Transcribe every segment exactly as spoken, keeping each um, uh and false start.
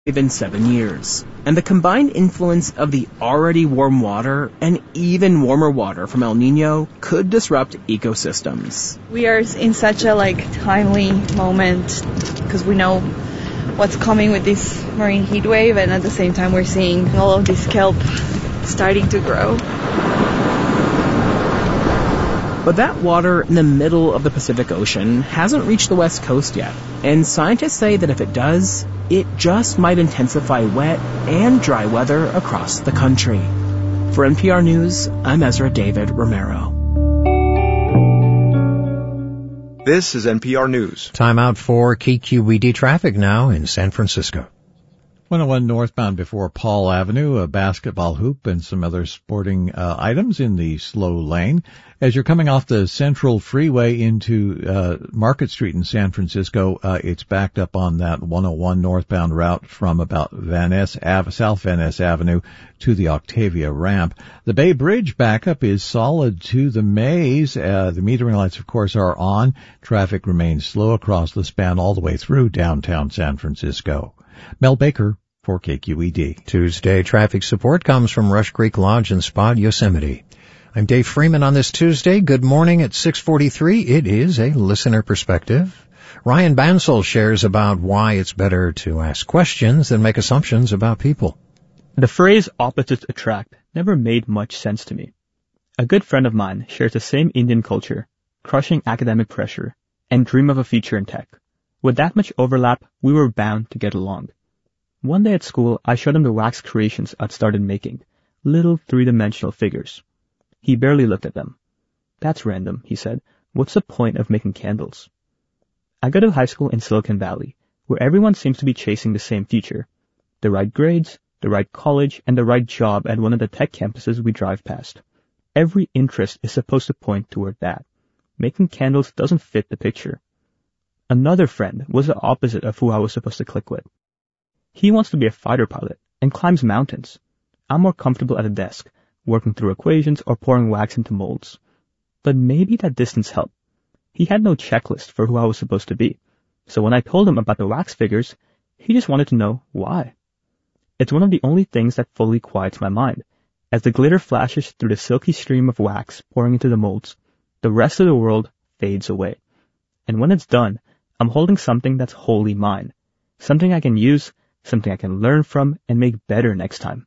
in seven years. And the combined influence of the already warm water and even warmer water from El Nino could disrupt ecosystems. We are in such a like timely moment because we know what's coming with this marine heat wave, and at the same time we're seeing all of this kelp starting to grow. But that water in the middle of the Pacific Ocean hasn't reached the West Coast yet, and scientists say that if it does, it just might intensify wet and dry weather across the country. For N P R News, I'm Ezra David Romero. This is N P R News. Time out for K Q E D traffic now in San Francisco. one oh one northbound before Paul Avenue, a basketball hoop and some other sporting uh, items in the slow lane. As you're coming off the Central Freeway into uh, Market Street in San Francisco, uh, it's backed up on that one oh one northbound route from about Van Ness Ave, South Van Ness Avenue to the Octavia ramp. The Bay Bridge backup is solid to the Maze. Uh, the metering lights, of course, are on. Traffic remains slow across the span all the way through downtown San Francisco. Mel Baker for K Q E D. Tuesday traffic support comes from Rush Creek Lodge and Spa Yosemite. I'm Dave Freeman on this Tuesday. Good morning at six forty-three. It is a listener perspective. Ryan Bansell shares about why it's better to ask questions than make assumptions about people. The phrase opposites attract never made much sense to me. A good friend of mine shares the same Indian culture, crushing academic pressure, and dream of a future in tech. With that much overlap, we were bound to get along. One day at school, I showed him the wax creations I'd started making, little three-dimensional figures. He barely looked at them. That's random, he said. What's the point of making candles? I go to high school in Silicon Valley, where everyone seems to be chasing the same future. The right grades, the right college, and the right job at one of the tech campuses we drive past. Every interest is supposed to point toward that. Making candles doesn't fit the picture. Another friend was the opposite of who I was supposed to click with. He wants to be a fighter pilot and climbs mountains. I'm more comfortable at a desk, working through equations or pouring wax into molds. But maybe that distance helped. He had no checklist for who I was supposed to be. So when I told him about the wax figures, he just wanted to know why. It's one of the only things that fully quiets my mind. As the glitter flashes through the silky stream of wax pouring into the molds, the rest of the world fades away. And when it's done, I'm holding something that's wholly mine. Something I can use, something I can learn from and make better next time.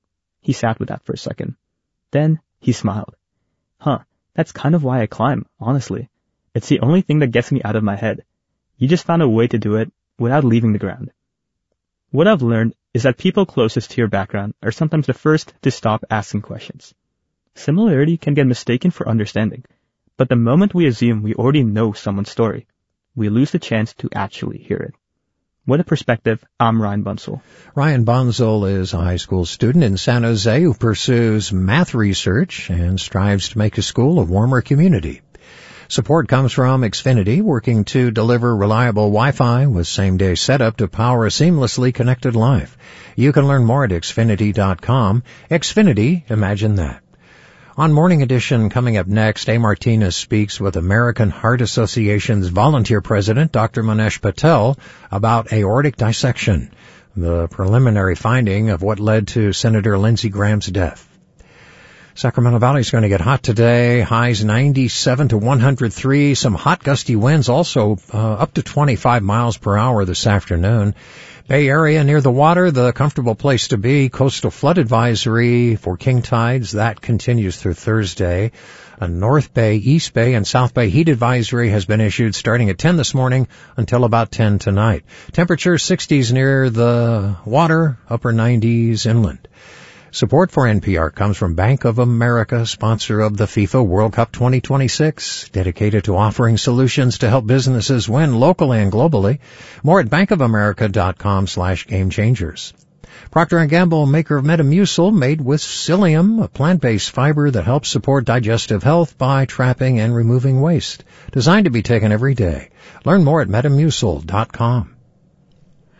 He sat with that for a second. Then he smiled. Huh, that's kind of why I climb, honestly. It's the only thing that gets me out of my head. You just found a way to do it without leaving the ground. What I've learned is that people closest to your background are sometimes the first to stop asking questions. Similarity can get mistaken for understanding, but the moment we assume we already know someone's story, we lose the chance to actually hear it. What a perspective. I'm Ryan Bunsell. Ryan Bunsell is a high school student in San Jose who pursues math research and strives to make his school a warmer community. Support comes from Xfinity, working to deliver reliable Wi-Fi with same-day setup to power a seamlessly connected life. You can learn more at Xfinity dot com. Xfinity, imagine that. On Morning Edition, coming up next, A. Martinez speaks with American Heart Association's volunteer president, Doctor Manesh Patel, about aortic dissection, the preliminary finding of what led to Senator Lindsey Graham's death. Sacramento Valley is going to get hot today, highs ninety-seven to one hundred three, some hot gusty winds also uh, up to twenty-five miles per hour this afternoon. Bay Area near the water, the comfortable place to be. Coastal flood advisory for king tides, that continues through Thursday. A North Bay, East Bay, and South Bay heat advisory has been issued starting at ten this morning until about ten tonight. Temperature sixties near the water, upper nineties inland. Support for N P R comes from Bank of America, sponsor of the FIFA World Cup twenty twenty-six, dedicated to offering solutions to help businesses win locally and globally. More at bankofamerica.com slash game changers. Procter and Gamble, maker of Metamucil, made with psyllium, a plant-based fiber that helps support digestive health by trapping and removing waste. Designed to be taken every day. Learn more at metamucil dot com.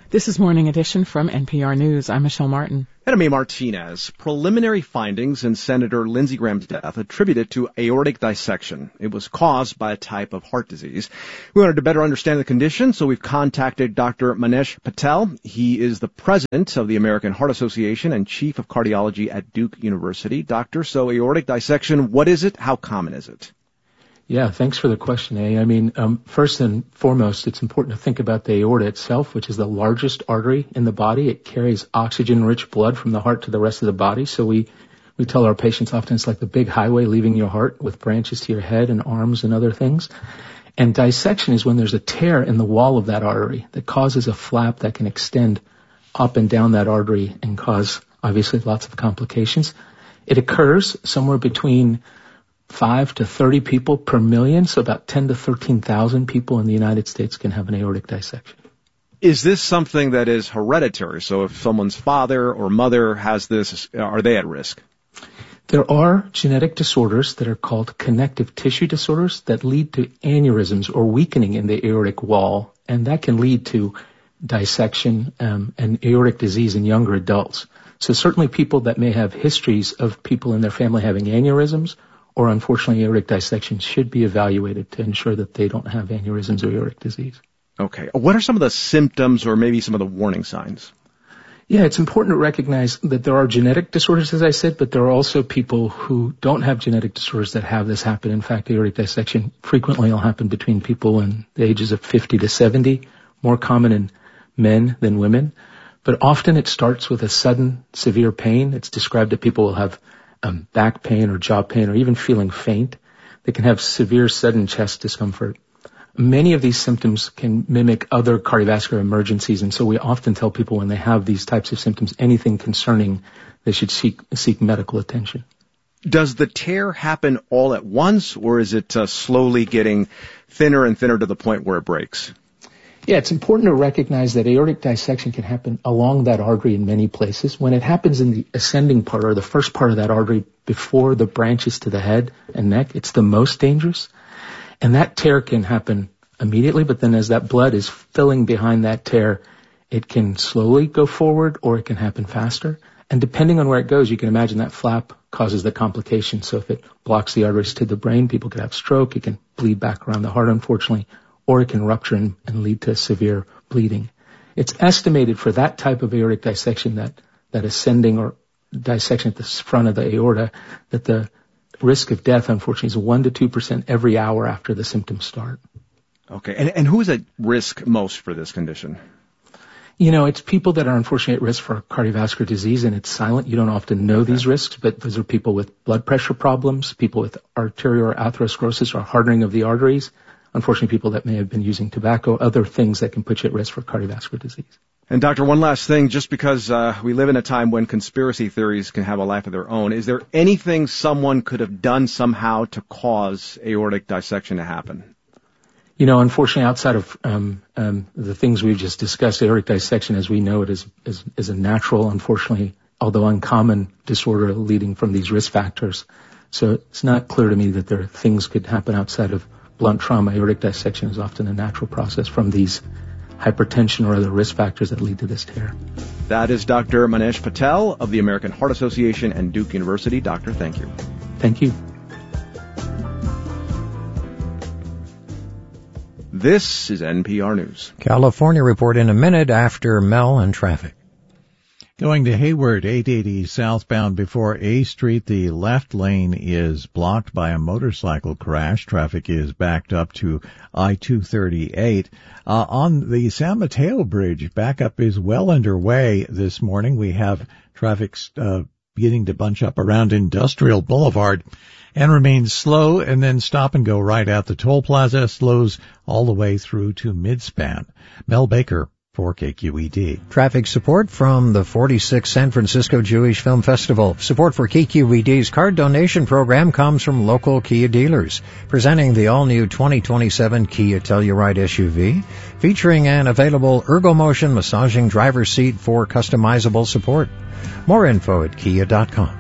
This is Morning Edition from N P R News. I'm Michelle Martin. And I'm A. Martinez. Preliminary findings in Senator Lindsey Graham's death attributed to aortic dissection. It was caused by a type of heart disease. We wanted to better understand the condition, so we've contacted Doctor Manesh Patel. He is the president of the American Heart Association and chief of cardiology at Duke University. Doctor, so aortic dissection, what is it? How common is it? Yeah, thanks for the question, A. I mean, um, first and foremost, it's important to think about the aorta itself, which is the largest artery in the body. It carries oxygen-rich blood from the heart to the rest of the body. So we, we tell our patients often it's like the big highway leaving your heart with branches to your head and arms and other things. And dissection is when there's a tear in the wall of that artery that causes a flap that can extend up and down that artery and cause, obviously, lots of complications. It occurs somewhere between five to thirty people per million, so about ten to thirteen thousand people in the United States can have an aortic dissection. Is this something that is hereditary? So if someone's father or mother has this, are they at risk? There are genetic disorders that are called connective tissue disorders that lead to aneurysms or weakening in the aortic wall, and that can lead to dissection um, and aortic disease in younger adults. So certainly people that may have histories of people in their family having aneurysms or unfortunately aortic dissection should be evaluated to ensure that they don't have aneurysms or aortic disease. Okay. What are some of the symptoms or maybe some of the warning signs? Yeah, it's important to recognize that there are genetic disorders, as I said, but there are also people who don't have genetic disorders that have this happen. In fact, aortic dissection frequently will happen between people in the ages of fifty to seventy, more common in men than women. But often it starts with a sudden severe pain. It's described that people will have Um, back pain or jaw pain or even feeling faint. They can have severe sudden chest discomfort. Many of these symptoms can mimic other cardiovascular emergencies, and so we often tell people when they have these types of symptoms, anything concerning, they should seek, seek medical attention. Does the tear happen all at once, or is it uh, slowly getting thinner and thinner to the point where it breaks? Yeah, it's important to recognize that aortic dissection can happen along that artery in many places. When it happens in the ascending part or the first part of that artery before the branches to the head and neck, it's the most dangerous. And that tear can happen immediately, but then as that blood is filling behind that tear, it can slowly go forward or it can happen faster. And depending on where it goes, you can imagine that flap causes the complication. So if it blocks the arteries to the brain, people could have stroke. It can bleed back around the heart, unfortunately, or it can rupture and, and lead to severe bleeding. It's estimated for that type of aortic dissection, that, that ascending or dissection at the front of the aorta, that the risk of death, unfortunately, is one to two percent every hour after the symptoms start. Okay, and, and who is at risk most for this condition? You know, it's people that are unfortunately at risk for cardiovascular disease, and it's silent. You don't often know these risks, but those are people with blood pressure problems, people with arterial atherosclerosis or hardening of the arteries, unfortunately people that may have been using tobacco, other things that can put you at risk for cardiovascular disease. And doctor, one last thing, just because uh, we live in a time when conspiracy theories can have a life of their own, is there anything someone could have done somehow to cause aortic dissection to happen? You know, unfortunately, outside of um, um, the things we've just discussed, aortic dissection, as we know it, is, is, is a natural, unfortunately, although uncommon disorder leading from these risk factors. So it's not clear to me that there are things could happen outside of blunt trauma. Aortic dissection is often a natural process from these hypertension or other risk factors that lead to this tear. That is Doctor Manesh Patel of the American Heart Association and Duke University. Doctor, thank you. Thank you. This is N P R News. California report in a minute after Mel and traffic. Going to Hayward, eight eighty southbound before A Street, the left lane is blocked by a motorcycle crash. Traffic is backed up to I two thirty-eight. Uh, on the San Mateo Bridge, backup is well underway this morning. We have traffic uh, beginning to bunch up around Industrial Boulevard and remains slow, and then stop and go right at the toll plaza, slows all the way through to Midspan. Mel Baker for K Q E D. Traffic support from the forty-sixth San Francisco Jewish Film Festival. Support for K Q E D's card donation program comes from local Kia dealers, presenting the all-new twenty twenty-seven Kia Telluride S U V, featuring an available ErgoMotion massaging driver's seat for customizable support. More info at kia dot com.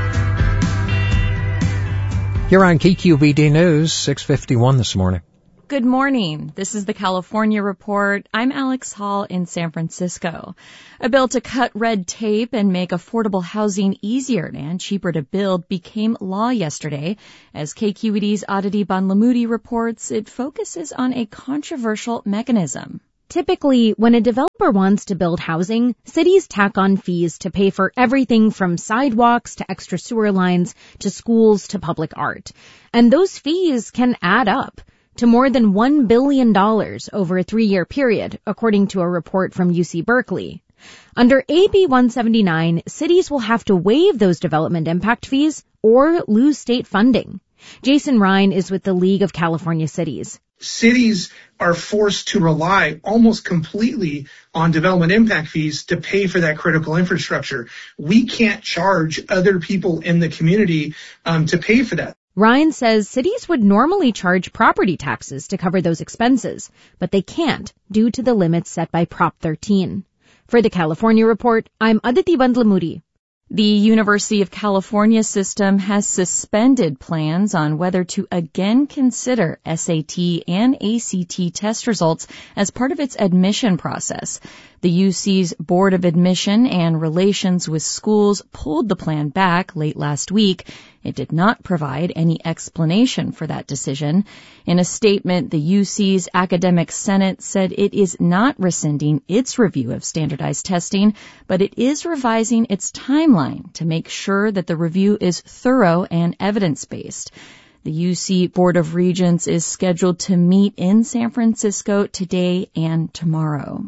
Here on K Q E D News, six fifty-one this morning. Good morning. This is the California Report. I'm Alex Hall in San Francisco. A bill to cut red tape and make affordable housing easier and cheaper to build became law yesterday. As K Q E D's Aditi Bandlamudi reports, it focuses on a controversial mechanism. Typically, when a developer wants to build housing, cities tack on fees to pay for everything from sidewalks to extra sewer lines to schools to public art. And those fees can add up to more than one billion dollars over a three-year period, according to a report from U C Berkeley. Under A B one seventy-nine, cities will have to waive those development impact fees or lose state funding. Jason Ryan is with the League of California Cities. Cities are forced to rely almost completely on development impact fees to pay for that critical infrastructure. We can't charge other people in the community um, to pay for that. Ryan says cities would normally charge property taxes to cover those expenses, but they can't due to the limits set by Prop thirteen. For the California Report, I'm Aditi Bandlamudi. The University of California system has suspended plans on whether to again consider S A T and A C T test results as part of its admission process. The U C's Board of Admission and Relations with Schools pulled the plan back late last week. It did not provide any explanation for that decision. In a statement, the U C's Academic Senate said it is not rescinding its review of standardized testing, but it is revising its timeline to make sure that the review is thorough and evidence-based. The U C Board of Regents is scheduled to meet in San Francisco today and tomorrow.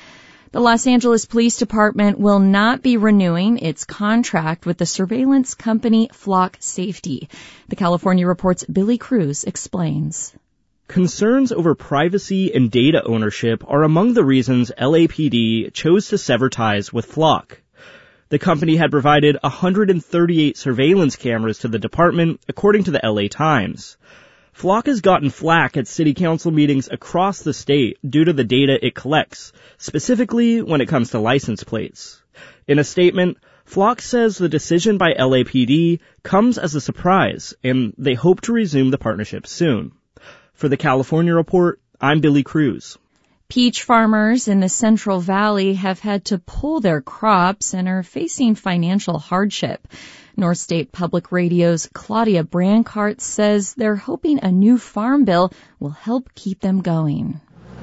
The Los Angeles Police Department will not be renewing its contract with the surveillance company Flock Safety. The California Report's Billy Cruz explains. Concerns over privacy and data ownership are among the reasons L A P D chose to sever ties with Flock. The company had provided one hundred thirty-eight surveillance cameras to the department, according to the L A Times. Flock has gotten flack at city council meetings across the state due to the data it collects, specifically when it comes to license plates. In a statement, Flock says the decision by L A P D comes as a surprise, and they hope to resume the partnership soon. For the California Report, I'm Billy Cruz. Peach farmers in the Central Valley have had to pull their crops and are facing financial hardship. North State Public Radio's Claudia Brancart says they're hoping a new farm bill will help keep them going.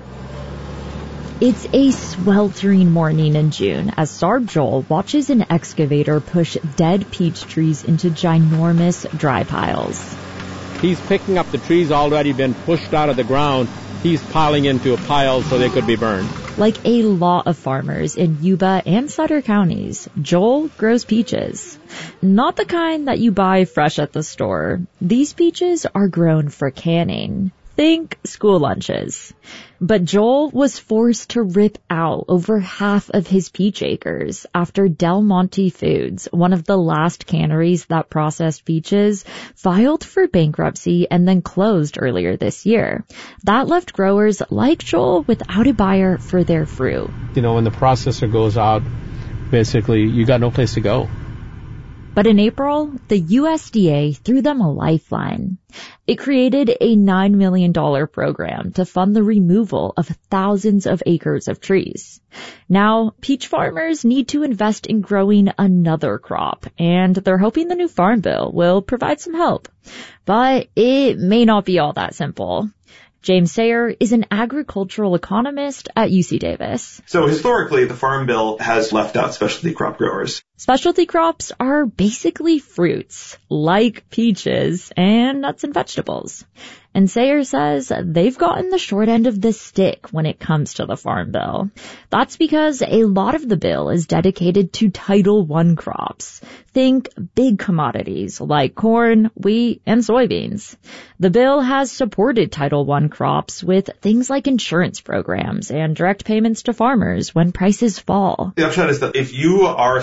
It's a sweltering morning in June as Sarb Joel watches an excavator push dead peach trees into ginormous dry piles. He's picking up the trees already been pushed out of the ground. He's piling into a pile so they could be burned. Like a lot of farmers in Yuba and Sutter counties, Joel grows peaches. Not the kind that you buy fresh at the store. These peaches are grown for canning. Think school lunches. But Joel was forced to rip out over half of his peach acres after Del Monte Foods, one of the last canneries that processed peaches, filed for bankruptcy and then closed earlier this year. That left growers like Joel without a buyer for their fruit. You know, when the processor goes out, basically you got no place to go. But in April, the U S D A threw them a lifeline. It created a nine million dollars program to fund the removal of thousands of acres of trees. Now, peach farmers need to invest in growing another crop, and they're hoping the new farm bill will provide some help. But it may not be all that simple. James Sayer is an agricultural economist at U C Davis. So historically, the Farm Bill has left out specialty crop growers. Specialty crops are basically fruits, like peaches and nuts and vegetables. And Sayer says they've gotten the short end of the stick when it comes to the Farm Bill. That's because a lot of the bill is dedicated to Title one crops. Think big commodities like corn, wheat, and soybeans. The bill has supported Title one crops with things like insurance programs and direct payments to farmers when prices fall. The upshot is that if you are a specialty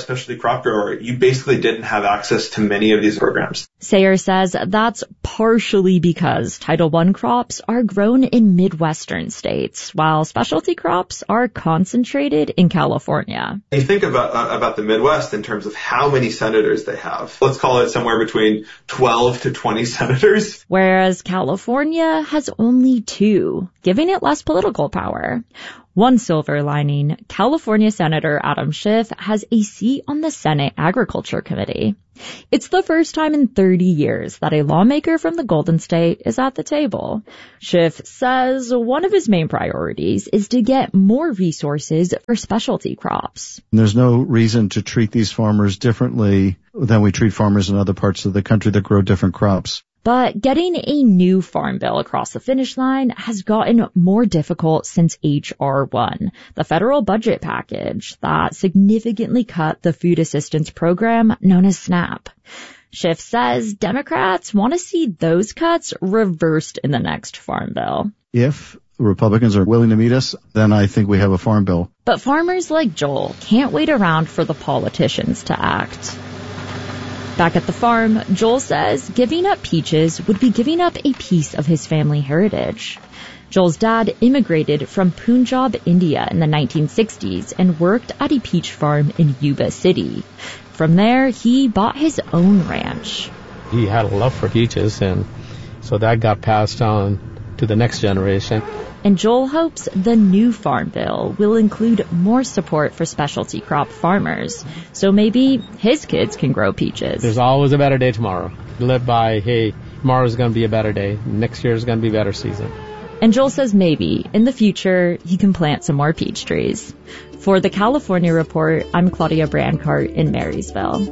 crop grower, you basically didn't have access to many of these programs. Sayer says that's partially because Title one crops are grown in Midwestern states, while specialty crops are concentrated in California. You think about uh, about the Midwest in terms of how many senators they have. Let's call it somewhere between twelve to twenty senators. Whereas California has only two, giving it less political power. One silver lining, California Senator Adam Schiff has a seat on the Senate Agriculture Committee. It's the first time in thirty years that a lawmaker from the Golden State is at the table. Schiff says one of his main priorities is to get more resources for specialty crops. There's no reason to treat these farmers differently than we treat farmers in other parts of the country that grow different crops. But getting a new farm bill across the finish line has gotten more difficult since H R one, the federal budget package that significantly cut the food assistance program known as SNAP. Schiff says Democrats want to see those cuts reversed in the next farm bill. If Republicans are willing to meet us, then I think we have a farm bill. But farmers like Joel can't wait around for the politicians to act. Back at the farm, Joel says giving up peaches would be giving up a piece of his family heritage. Joel's dad immigrated from Punjab, India in the nineteen sixties and worked at a peach farm in Yuba City. From there, he bought his own ranch. He had a love for peaches, and so that got passed on to the next generation. And Joel hopes the new farm bill will include more support for specialty crop farmers, so maybe his kids can grow peaches. There's always a better day tomorrow. Live by, hey, tomorrow's going to be a better day. Next year's going to be a better season. And Joel says maybe, in the future, he can plant some more peach trees. For the California Report, I'm Claudia Brancart in Marysville.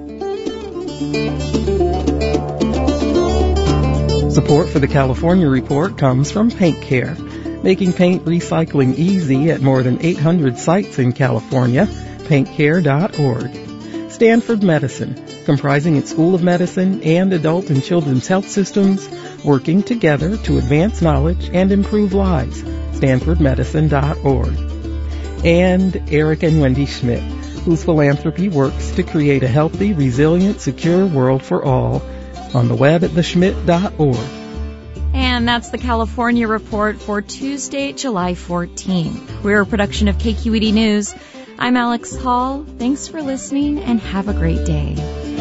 Support for the California Report comes from Paint Care, making paint recycling easy at more than eight hundred sites in California. paint care dot org. Stanford Medicine, comprising its School of Medicine and adult and children's health systems, working together to advance knowledge and improve lives. stanford medicine dot org. And Eric and Wendy Schmidt, whose philanthropy works to create a healthy, resilient, secure world for all, on the web at the schmidt dot org. And that's the California Report for Tuesday, July fourteenth. We're a production of K Q E D News. I'm Alex Hall. Thanks for listening and have a great day.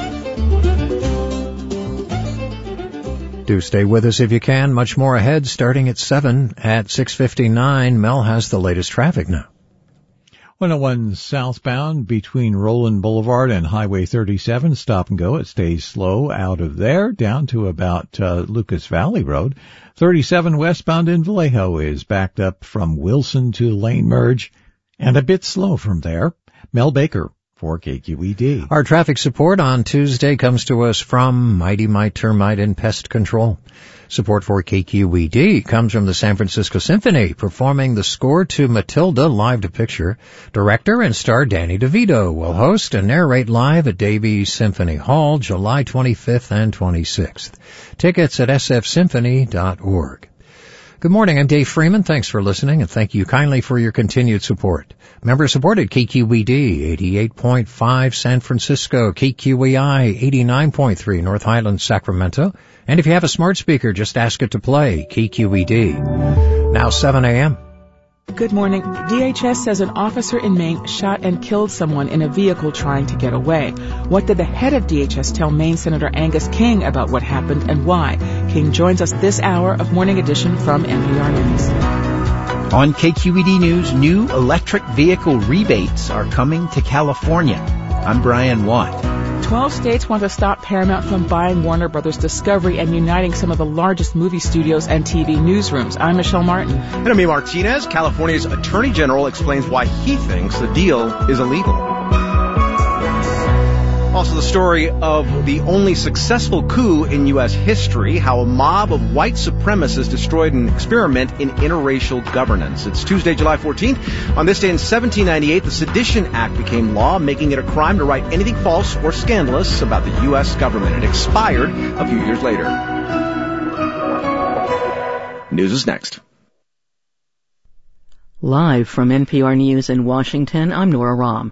Do stay with us if you can. Much more ahead starting at seven. At six fifty-nine, Mel has the latest traffic now. one oh one southbound between Roland Boulevard and Highway thirty-seven, stop and go. It stays slow out of there down to about uh, Lucas Valley Road. thirty-seven westbound in Vallejo is backed up from Wilson to Lane Merge and a bit slow from there. Mel Baker for K Q E D. Our traffic support on Tuesday comes to us from Mighty Mite Termite and Pest Control. Support for K Q E D comes from the San Francisco Symphony, performing the score to Matilda live to picture. Director and star Danny DeVito will host and narrate live at Davies Symphony Hall July twenty-fifth and twenty-sixth. Tickets at s f symphony dot org. Good morning, I'm Dave Freeman. Thanks for listening, and thank you kindly for your continued support. Member-supported K Q E D, eighty-eight point five San Francisco, K Q E I, eighty-nine point three North Highlands, Sacramento. And if you have a smart speaker, just ask it to play K Q E D. Now seven a.m. Good morning. D H S says an officer in Maine shot and killed someone in a vehicle trying to get away. What did the head of D H S tell Maine Senator Angus King about what happened and why? King joins us this hour of Morning Edition from N P R News. On K Q E D News, new electric vehicle rebates are coming to California. I'm Brian Watt. Twelve states want to stop Paramount from buying Warner Brothers Discovery and uniting some of the largest movie studios and T V newsrooms. I'm Michelle Martin. And I'm Martinez. California's Attorney General explains why he thinks the deal is illegal. Also the story of the only successful coup in U S history, how a mob of white supremacists destroyed an experiment in interracial governance. It's Tuesday, July fourteenth. On this day in seventeen ninety-eight, the Sedition Act became law, making it a crime to write anything false or scandalous about the U S government. It expired a few years later. News is next. Live from N P R News in Washington, I'm Nora Rahm.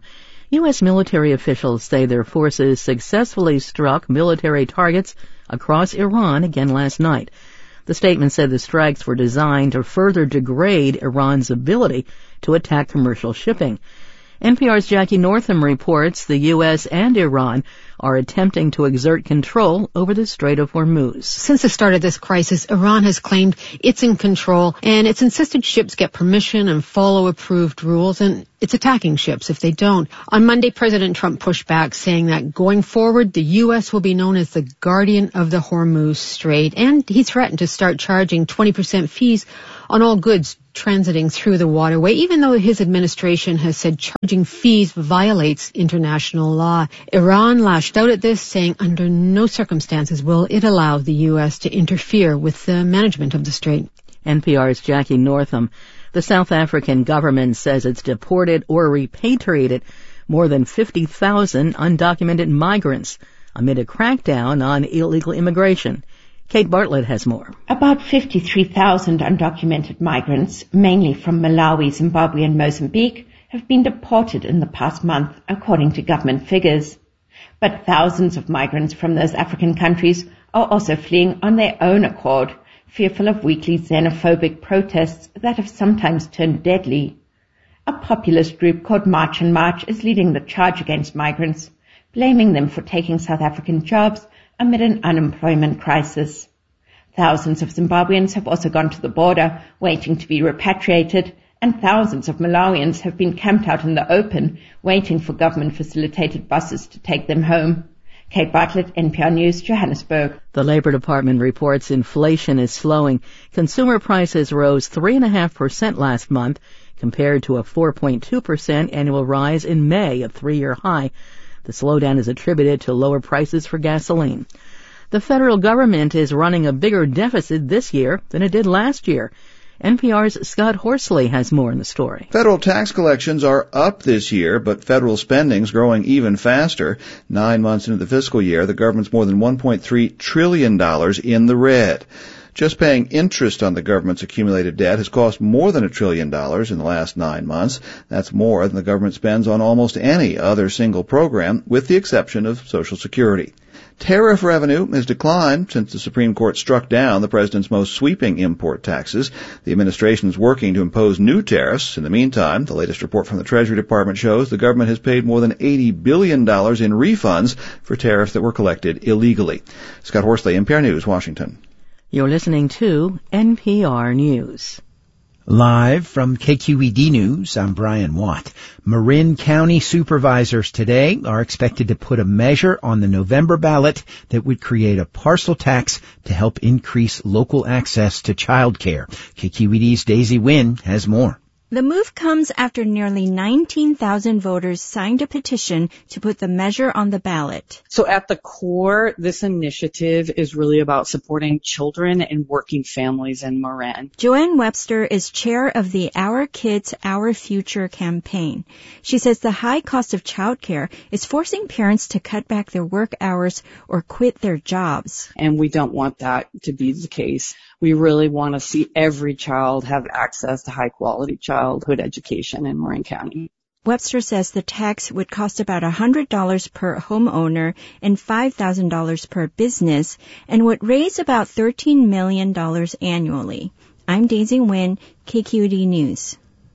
U S military officials say their forces successfully struck military targets across Iran again last night. The statement said the strikes were designed to further degrade Iran's ability to attack commercial shipping. N P R's Jackie Northam reports the U S and Iran are attempting to exert control over the Strait of Hormuz. Since the start of this crisis, Iran has claimed it's in control, and it's insisted ships get permission and follow approved rules, and it's attacking ships if they don't. On Monday, President Trump pushed back, saying that going forward, the U S will be known as the guardian of the Hormuz Strait, and he threatened to start charging twenty percent fees on all goods transiting through the waterway, even though his administration has said charging fees violates international law. Iran lashed out at this, saying under no circumstances will it allow the U S to interfere with the management of the strait. N P R's Jackie Northam. The South African government says it's deported or repatriated more than fifty thousand undocumented migrants amid a crackdown on illegal immigration. Kate Bartlett has more. About fifty-three thousand undocumented migrants, mainly from Malawi, Zimbabwe and Mozambique, have been deported in the past month, according to government figures. But thousands of migrants from those African countries are also fleeing on their own accord, fearful of weekly xenophobic protests that have sometimes turned deadly. A populist group called March and March is leading the charge against migrants, blaming them for taking South African jobs amid an unemployment crisis. Thousands of Zimbabweans have also gone to the border, waiting to be repatriated, and thousands of Malawians have been camped out in the open, waiting for government-facilitated buses to take them home. Kate Bartlett, N P R News, Johannesburg. The Labor Department reports inflation is slowing. Consumer prices rose three point five percent last month, compared to a four point two percent annual rise in May, a three-year high. The slowdown is attributed to lower prices for gasoline. The federal government is running a bigger deficit this year than it did last year. N P R's Scott Horsley has more in the story. Federal tax collections are up this year, but federal spending's growing even faster. Nine months into the fiscal year, the government's more than one point three trillion dollars in the red. Just paying interest on the government's accumulated debt has cost more than a trillion dollars in the last nine months. That's more than the government spends on almost any other single program, with the exception of Social Security. Tariff revenue has declined since the Supreme Court struck down the president's most sweeping import taxes. The administration is working to impose new tariffs. In the meantime, the latest report from the Treasury Department shows the government has paid more than eighty billion dollars in refunds for tariffs that were collected illegally. Scott Horsley, N P R News, Washington. You're listening to N P R News. Live from K Q E D News, I'm Brian Watt. Marin County supervisors today are expected to put a measure on the November ballot that would create a parcel tax to help increase local access to child care. K Q E D's Daisy Wynn has more. The move comes after nearly nineteen thousand voters signed a petition to put the measure on the ballot. So at the core, this initiative is really about supporting children and working families in Marin. Joanne Webster is chair of the Our Kids, Our Future campaign. She says the high cost of childcare is forcing parents to cut back their work hours or quit their jobs. And we don't want that to be the case. We really want to see every child have access to high quality childhood education in Marin County. Webster says the tax would cost about one hundred dollars per homeowner and five thousand dollars per business and would raise about thirteen million dollars annually. I'm Daisy Wynn, K Q E D News.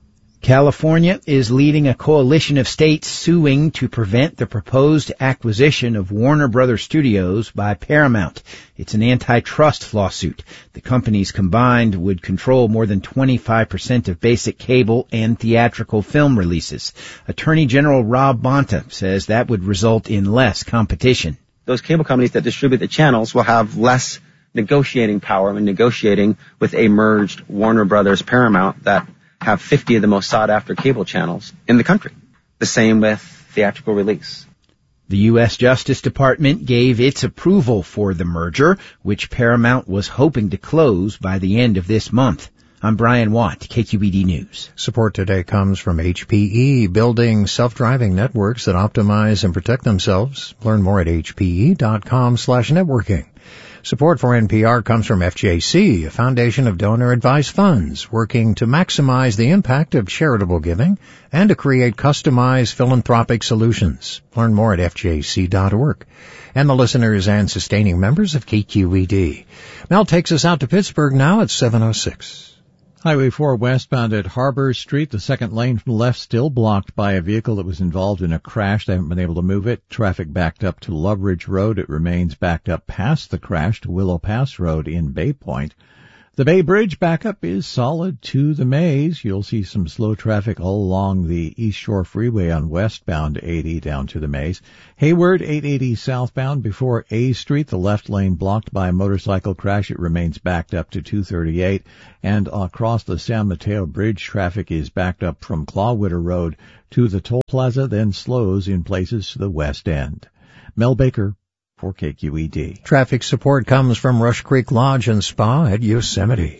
California is leading a coalition of states suing to prevent the proposed acquisition of Warner Brothers Studios by Paramount. It's an antitrust lawsuit. The companies combined would control more than twenty-five percent of basic cable and theatrical film releases. Attorney General Rob Bonta says that would result in less competition. Those cable companies that distribute the channels will have less negotiating power when negotiating with a merged Warner Brothers Paramount that have fifty of the most sought-after cable channels in the country. The same with theatrical release. The U S Justice Department gave its approval for the merger, which Paramount was hoping to close by the end of this month. I'm Brian Watt, K Q E D News. Support today comes from H P E, building self-driving networks that optimize and protect themselves. Learn more at h p e dot com slash networking. Support for N P R comes from F J C, a foundation of donor-advised funds working to maximize the impact of charitable giving and to create customized philanthropic solutions. Learn more at F J C dot org. And the listeners and sustaining members of K Q E D. Mel takes us out to Pittsburgh now at seven oh six. Highway four westbound at Harbor Street, the second lane from the left still blocked by a vehicle that was involved in a crash. They haven't been able to move it. Traffic backed up to Loveridge Road. It remains backed up past the crash to Willow Pass Road in Bay Point. The Bay Bridge backup is solid to the Maze. You'll see some slow traffic all along the East Shore Freeway on westbound eighty down to the Maze. Hayward, eight eighty southbound before A Street, the left lane blocked by a motorcycle crash. It remains backed up to two thirty-eight. And across the San Mateo Bridge, traffic is backed up from Clawwitter Road to the Toll Plaza, then slows in places to the west end. Mel Baker for K Q E D. Traffic support comes from Rush Creek Lodge and Spa at Yosemite.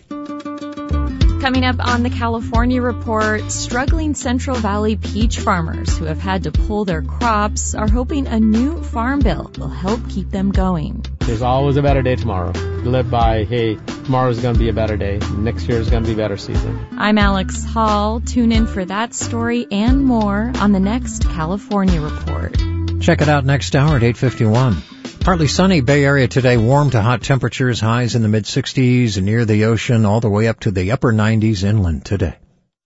Coming up on the California Report, struggling Central Valley peach farmers who have had to pull their crops are hoping a new farm bill will help keep them going. There's always a better day tomorrow. Live by, hey, tomorrow's going to be a better day. Next year's going to be a better season. I'm Alex Hall. Tune in for that story and more on the next California Report. Check it out next hour at eight fifty-one. Partly sunny Bay Area today, warm to hot temperatures, highs in the mid-sixties and near the ocean, all the way up to the upper nineties inland today.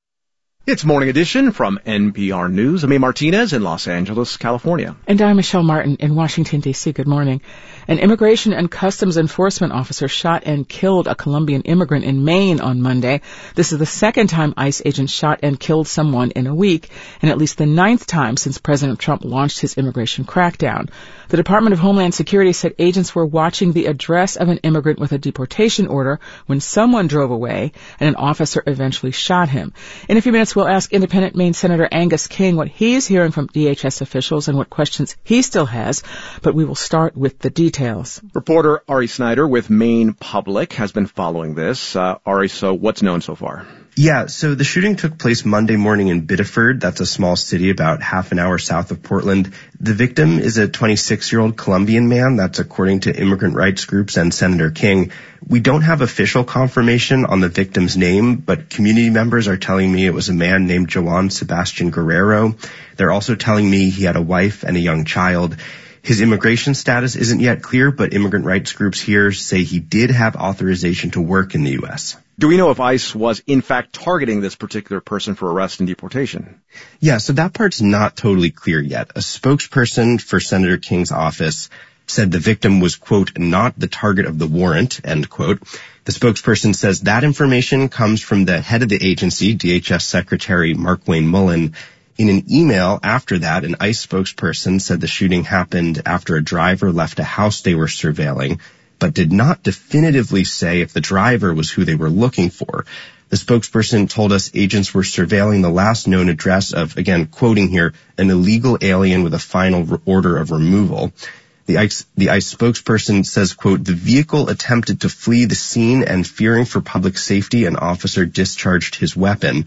It's Morning Edition from N P R News. I'm A. Martinez in Los Angeles, California. And I'm Michelle Martin in Washington, D C. Good morning. An Immigration and Customs Enforcement officer shot and killed a Colombian immigrant in Maine on Monday. This is the second time ICE agents shot and killed someone in a week, and at least the ninth time since President Trump launched his immigration crackdown. The Department of Homeland Security said agents were watching the address of an immigrant with a deportation order when someone drove away, and an officer eventually shot him. In a few minutes, we'll ask Independent Maine Senator Angus King what he's hearing from D H S officials and what questions he still has, but we will start with the details. Reporter Ari Snyder with Maine Public has been following this. Uh, Ari, so what's known so far? Yeah, so the shooting took place Monday morning in Biddeford. That's a small city about half an hour south of Portland. The victim is a twenty-six-year-old Colombian man. That's according to immigrant rights groups and Senator King. We don't have official confirmation on the victim's name, but community members are telling me it was a man named Joan Sebastian Guerrero. They're also telling me he had a wife and a young child. His immigration status isn't yet clear, but immigrant rights groups here say he did have authorization to work in the U S. Do we know if ICE was in fact targeting this particular person for arrest and deportation? Yeah, so that part's not totally clear yet. A spokesperson for Senator King's office said the victim was, quote, not the target of the warrant, end quote. The spokesperson says that information comes from the head of the agency, D H S Secretary Mark Wayne Mullen. In an email after that, an ICE spokesperson said the shooting happened after a driver left a house they were surveilling, but did not definitively say if the driver was who they were looking for. The spokesperson told us agents were surveilling the last known address of, again, quoting here, an illegal alien with a final re- order of removal. The ICE, the ICE spokesperson says, quote, the vehicle attempted to flee the scene and fearing for public safety, an officer discharged his weapon.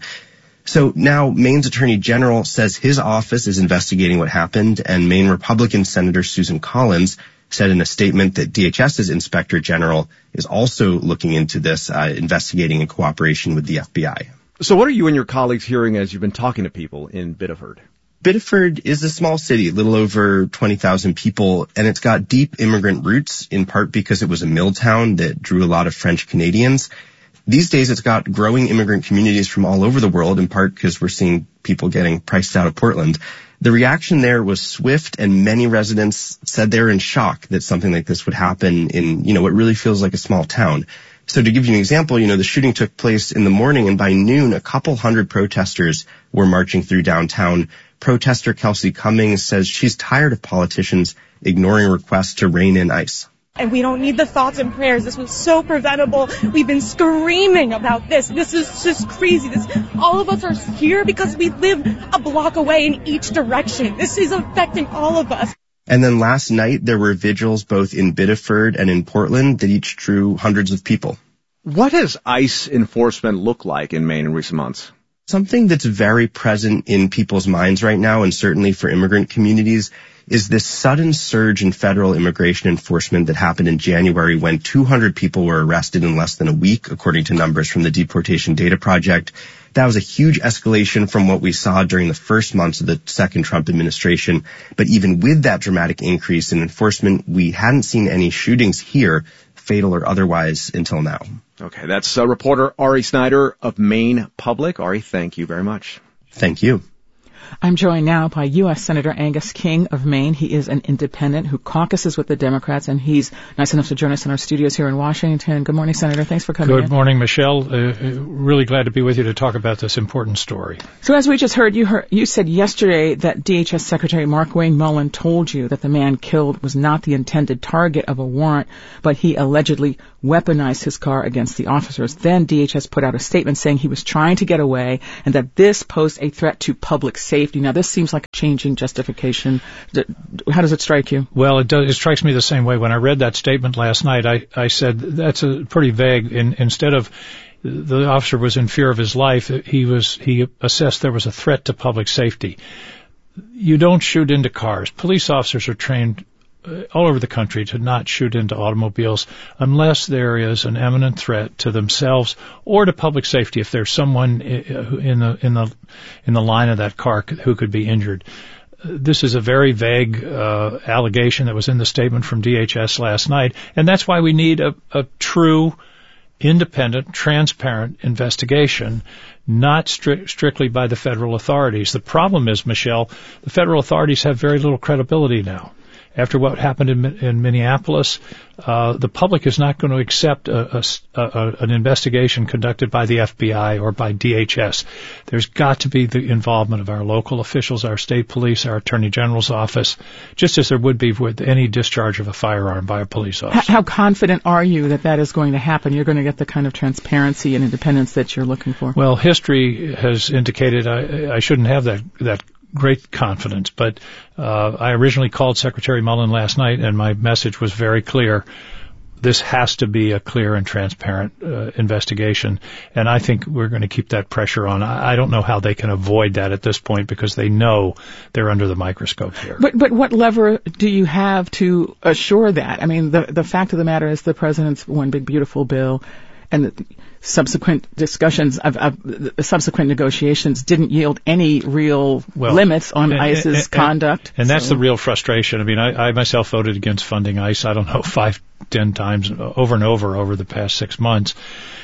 So now Maine's Attorney General says his office is investigating what happened, and Maine Republican Senator Susan Collins said in a statement that DHS's Inspector General is also looking into this, uh, investigating in cooperation with the F B I. So what are you and your colleagues hearing as you've been talking to people in Biddeford? Biddeford is a small city, a little over twenty thousand people, and it's got deep immigrant roots, in part because it was a mill town that drew a lot of French Canadians. These days, it's got growing immigrant communities from all over the world, in part because we're seeing people getting priced out of Portland. The reaction there was swift, and many residents said they were in shock that something like this would happen in, you know, what really feels like a small town. So to give you an example, you know, the shooting took place in the morning, and by noon, a couple hundred protesters were marching through downtown. Protester Kelsey Cummings says she's tired of politicians ignoring requests to rein in ICE. And we don't need the thoughts and prayers. This was so preventable. We've been screaming about this. This is just crazy. This, all of us are here because we live a block away in each direction. This is affecting all of us. And then last night, there were vigils both in Biddeford and in Portland that each drew hundreds of people. What does ICE enforcement look like in Maine in recent months? Something that's very present in people's minds right now, and certainly for immigrant communities, is this sudden surge in federal immigration enforcement that happened in January when two hundred people were arrested in less than a week, according to numbers from the Deportation Data Project. That was a huge escalation from what we saw during the first months of the second Trump administration. But even with that dramatic increase in enforcement, we hadn't seen any shootings here, fatal or otherwise, until now. Okay, that's uh, reporter Ari Snyder of Maine Public. Ari, thank you very much. Thank you. I'm joined now by U S Senator Angus King of Maine. He is an independent who caucuses with the Democrats, and he's nice enough to join us in our studios here in Washington. Good morning, Senator. Thanks for coming Good in. morning, Michelle. Uh, really glad to be with you to talk about this important story. So as we just heard, you heard, you said yesterday that D H S Secretary Mark Wayne Mullen told you that the man killed was not the intended target of a warrant, but he allegedly weaponized his car against the officers. Then D H S put out a statement saying he was trying to get away and that this posed a threat to public safety. Now, this seems like a changing justification. How does it strike you? Well, it does. It strikes me the same way. When I read that statement last night, I, I said that's a pretty vague. In, instead of the officer was in fear of his life, he was he assessed there was a threat to public safety. You don't shoot into cars. Police officers are trained all over the country to not shoot into automobiles unless there is an imminent threat to themselves or to public safety. If there's someone in the in the in the line of that car who could be injured. This is a very vague uh, allegation that was in the statement from D H S last night, and that's why we need a, a true, independent, transparent investigation, not stri- strictly by the federal authorities. The problem is, Michelle, the federal authorities have very little credibility now. After what happened in, in Minneapolis, uh, the public is not going to accept a, a, a, an investigation conducted by the F B I or by D H S. There's got to be the involvement of our local officials, our state police, our attorney general's office, just as there would be with any discharge of a firearm by a police officer. How confident are you that that is going to happen? You're going to get the kind of transparency and independence that you're looking for? Well, history has indicated I, I shouldn't have that that. great confidence, but uh, I originally called Secretary Mullen last night, and my message was very clear. This has to be a clear and transparent uh, investigation, and I think we're going to keep that pressure on. I, I don't know how they can avoid that at this point because they know they're under the microscope here. But but what lever do you have to assure that? I mean, the the fact of the matter is the president's one big beautiful bill and the subsequent discussions of, of the subsequent negotiations didn't yield any real well, limits on and, ICE's and, and, conduct. And so. That's the real frustration. I mean, I, I myself voted against funding ICE, I don't know, five, ten times over and over over the past six months.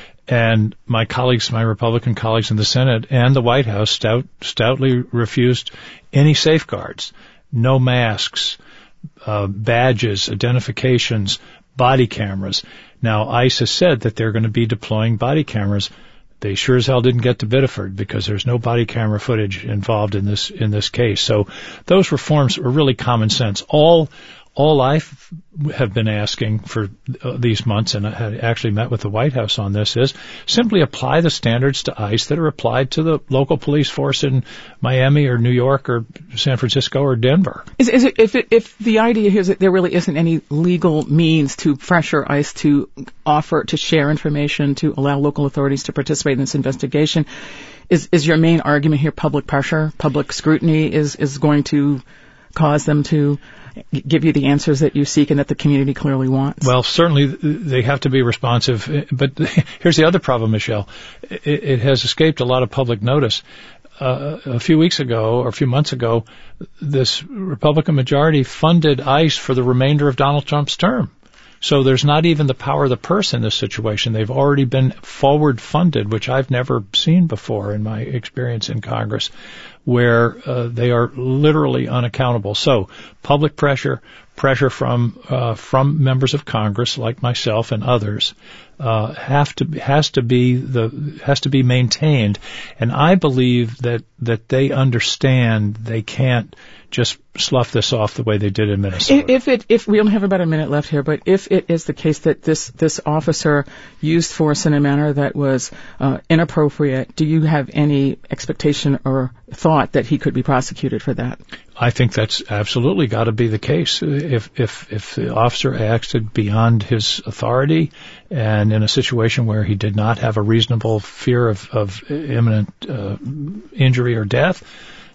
And my colleagues, my Republican colleagues in the Senate and the White House stout, stoutly refused any safeguards, no masks, uh, badges, identifications, body cameras. Now, ICE has said that they're going to be deploying body cameras. They sure as hell didn't get to Biddeford because there's no body camera footage involved in this in this case. So those reforms are really common sense. All all I have been asking for uh, these months, and I had actually met with the White House on this, is simply apply the standards to ICE that are applied to the local police force in Miami or New York or San Francisco or Denver. Is, is it, if, it, if the idea is that there really isn't any legal means to pressure ICE to offer, to share information, to allow local authorities to participate in this investigation, is, is your main argument here public pressure, public scrutiny is, is going to cause them to give you the answers that you seek and that the community clearly wants? Well, certainly they have to be responsive. But here's the other problem, Michelle. It, it has escaped a lot of public notice. Uh, a few weeks ago or a few months ago, this Republican majority funded ICE for the remainder of Donald Trump's term. So there's not even the power of the purse in this situation. They've already been forward funded, which I've never seen before in my experience in Congress, where uh, they are literally unaccountable. So public pressure, pressure from uh, from members of Congress like myself and others uh, have to has to be the has to be maintained. And I believe that that they understand they can't just slough this off the way they did in Minnesota. If it, if we only have about a minute left here, but if it is the case that this this officer used force in a manner that was uh, inappropriate, do you have any expectation or thought that he could be prosecuted for that? I think that's absolutely got to be the case. If if if the officer acted beyond his authority and in a situation where he did not have a reasonable fear of, of imminent uh, injury or death,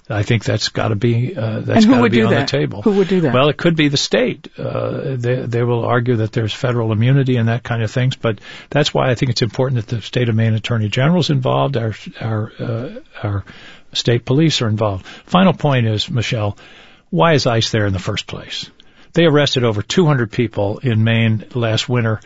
I think that's got to be uh, that's And who got to would be do on that? the table. Who would do that? Well, it could be the state. Uh, they they will argue that there's federal immunity and that kind of things, but that's why I think it's important that the state of Maine Attorney General is involved. Our our uh, our state police are involved. Final point is, Michelle, why is ICE there in the first place? They arrested over two hundred people in Maine last winter.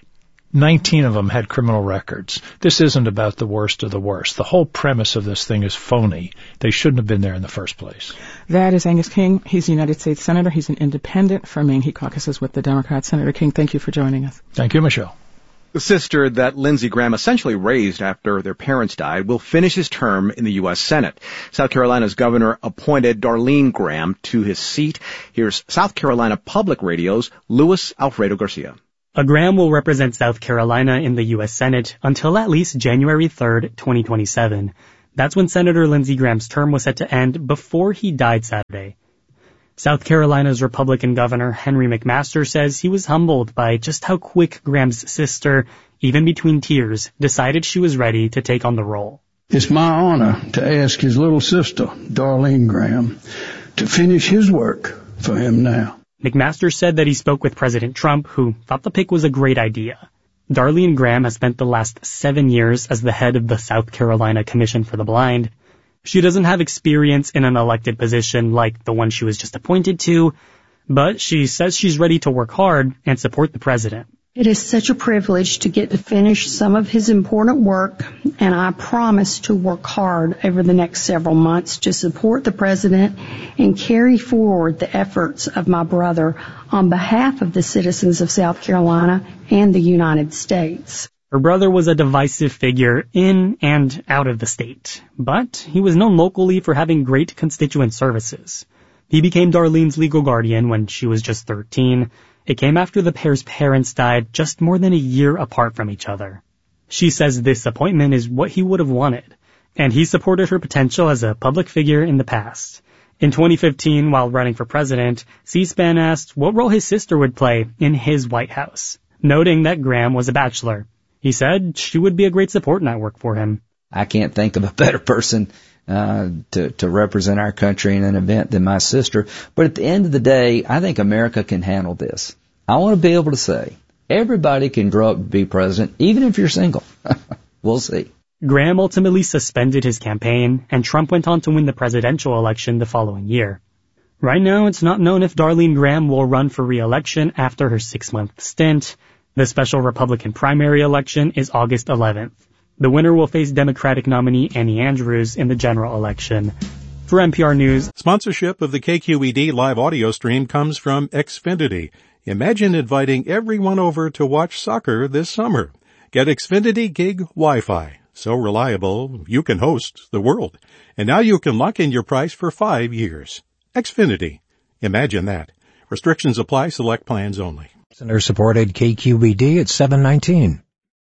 nineteen of them had criminal records. This isn't about the worst of the worst. The whole premise of this thing is phony. They shouldn't have been there in the first place. That is Angus King. He's a United States Senator. He's an independent from Maine. He caucuses with the Democrats. Senator King, thank you for joining us. Thank you, Michelle. The sister that Lindsey Graham essentially raised after their parents died will finish his term in the U S Senate. South Carolina's governor appointed Darlene Graham to his seat. Here's South Carolina Public Radio's Luis Alfredo Garcia. A Graham will represent South Carolina in the U S Senate until at least January third, twenty twenty-seven. That's when Senator Lindsey Graham's term was set to end before he died Saturday. South Carolina's Republican Governor Henry McMaster says he was humbled by just how quick Graham's sister, even between tears, decided she was ready to take on the role. It's my honor to ask his little sister, Darlene Graham, to finish his work for him now. McMaster said that he spoke with President Trump, who thought the pick was a great idea. Darlene Graham has spent the last seven years as the head of the South Carolina Commission for the Blind. She doesn't have experience in an elected position like the one she was just appointed to, but she says she's ready to work hard and support the president. It is such a privilege to get to finish some of his important work, and I promise to work hard over the next several months to support the president and carry forward the efforts of my brother on behalf of the citizens of South Carolina and the United States. Her brother was a divisive figure in and out of the state, but he was known locally for having great constituent services. He became Darlene's legal guardian when she was just thirteen. It came after the pair's parents died just more than a year apart from each other. She says this appointment is what he would have wanted, and he supported her potential as a public figure in the past. In twenty fifteen, while running for president, C-SPAN asked what role his sister would play in his White House, noting that Graham was a bachelor. He said she would be a great support network for him. I can't think of a better person uh, to, to represent our country in an event than my sister. But at the end of the day, I think America can handle this. I want to be able to say, everybody can grow up to be president, even if you're single. We'll see. Graham ultimately suspended his campaign, and Trump went on to win the presidential election the following year. Right now, it's not known if Darlene Graham will run for re-election after her six-month stint. The special Republican primary election is August eleventh. The winner will face Democratic nominee Annie Andrews in the general election. For N P R News, sponsorship of the K Q E D live audio stream comes from Xfinity. Imagine inviting everyone over to watch soccer this summer. Get Xfinity Gig Wi-Fi. So reliable, you can host the world. And now you can lock in your price for five years. Xfinity. Imagine that. Restrictions apply. Select plans only. Listener-supported K Q E D at seven nineteen.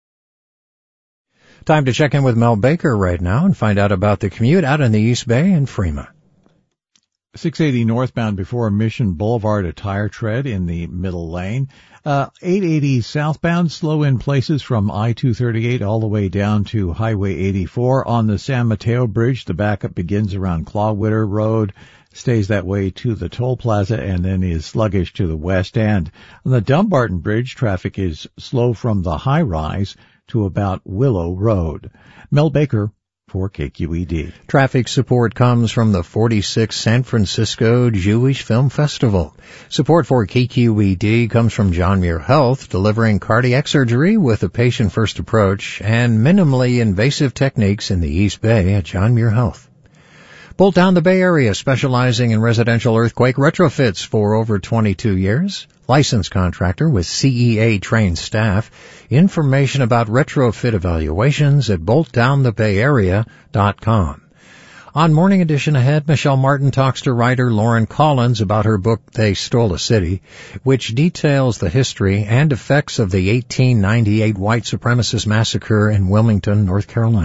Time to check in with Mel Baker right now and find out about the commute out in the East Bay and Fremont. six eighty northbound before Mission Boulevard, a tire tread in the middle lane. Uh, eight eighty southbound, slow in places from I two thirty-eight all the way down to Highway eighty-four. On the San Mateo Bridge, the backup begins around Clawwitter Road, stays that way to the toll plaza, and then is sluggish to the west end. On the Dumbarton Bridge, traffic is slow from the high rise to about Willow Road. Mel Baker for K Q E D. Traffic support comes from the forty-sixth San Francisco Jewish Film Festival. Support for K Q E D comes from John Muir Health, delivering cardiac surgery with a patient-first approach and minimally invasive techniques in the East Bay at John Muir Health. Bolt Down the Bay Area, specializing in residential earthquake retrofits for over twenty-two years. Licensed contractor with C E A-trained staff. Information about retrofit evaluations at bolt down the bay area dot com. On Morning Edition ahead, Michelle Martin talks to writer Lauren Collins about her book, They Stole a City, which details the history and effects of the eighteen ninety-eight white supremacist massacre in Wilmington, North Carolina.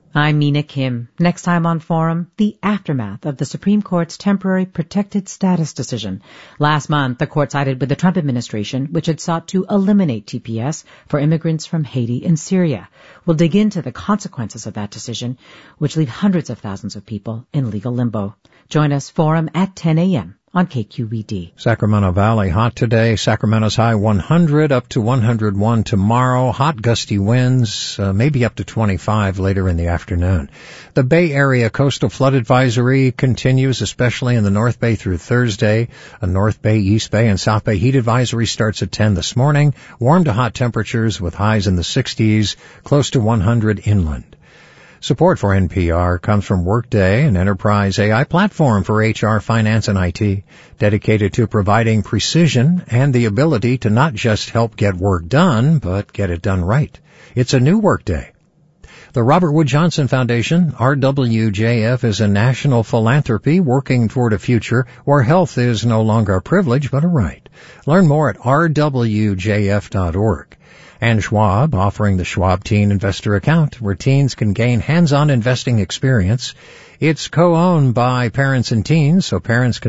I'm Mina Kim. Next time on Forum, the aftermath of the Supreme Court's temporary protected status decision. Last month, the court sided with the Trump administration, which had sought to eliminate T P S for immigrants from Haiti and Syria. We'll dig into the consequences of that decision, which leave hundreds of thousands of people in legal limbo. Join us, Forum, at ten a.m. on K Q E D. Sacramento Valley hot today. Sacramento's high one hundred, up to one hundred one tomorrow. Hot gusty winds, uh, maybe up to twenty-five later in the afternoon. The Bay Area coastal flood advisory continues, especially in the North Bay through Thursday. A North Bay, East Bay, and South Bay heat advisory starts at ten this morning. Warm to hot temperatures with highs in the sixties, close to one hundred inland. Support for N P R comes from Workday, an enterprise A I platform for H R, finance, and I T, dedicated to providing precision and the ability to not just help get work done, but get it done right. It's a new Workday. The Robert Wood Johnson Foundation, R W J F, is a national philanthropy working toward a future where health is no longer a privilege but a right. Learn more at r w j f dot org. And Schwab, offering the Schwab Teen Investor Account, where teens can gain hands-on investing experience. It's co-owned by parents and teens, so parents can